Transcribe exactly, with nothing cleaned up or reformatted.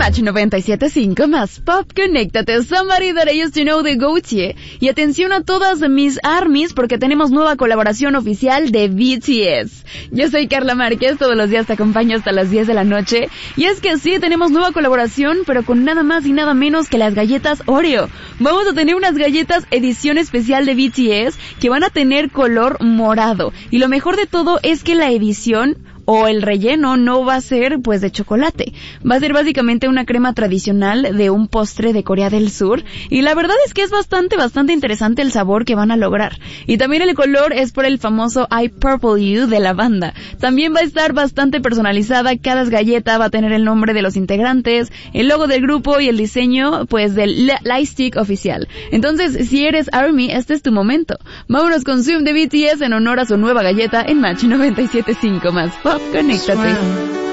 Match noventa y siete punto cinco más Pop, conéctate. Somebody That I Used to Know de Gautier. Y atención a todas mis armies porque tenemos nueva colaboración oficial de B T S. Yo soy Carla Márquez, todos los días te acompaño hasta las diez de la noche. Y es que sí, tenemos nueva colaboración, pero con nada más y nada menos que las galletas Oreo. Vamos a tener unas galletas edición especial de B T S que van a tener color morado. Y lo mejor de todo es que la edición o el relleno no va a ser pues de chocolate, va a ser básicamente una crema tradicional de un postre de Corea del Sur, y la verdad es que es bastante, bastante interesante el sabor que van a lograr, y también el color es por el famoso I Purple You de la banda. También va a estar bastante personalizada, cada galleta va a tener el nombre de los integrantes, el logo del grupo y el diseño pues del lightstick oficial. Entonces, si eres ARMY, este es tu momento. Vámonos con Zoom de B T S en honor a su nueva galleta en Match noventa y siete punto cinco más Pop. Conéctate.